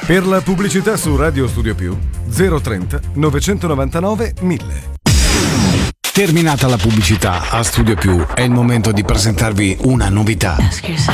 Per la pubblicità su Radio Studio Più 030 999 1000. Terminata la pubblicità a Studio Più, è il momento di presentarvi una novità. Ask yourself,